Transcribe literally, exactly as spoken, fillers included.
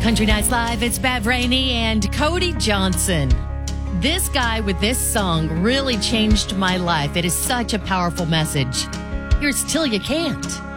Country Nights Live, it's Bev Rainey and Cody Johnson. This guy with this song really changed my life. It is such a powerful message. Here's Till You Can't.